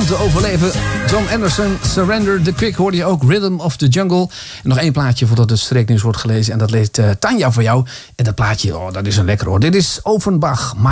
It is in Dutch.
te overleven. John Anderson, Surrender the Quick, hoorde je ook. Rhythm of the Jungle. En nog één plaatje voordat het streeknieuws wordt gelezen. En dat leest Tanja voor jou. En dat plaatje, dat is een lekker hoor. Dit is Offenbach.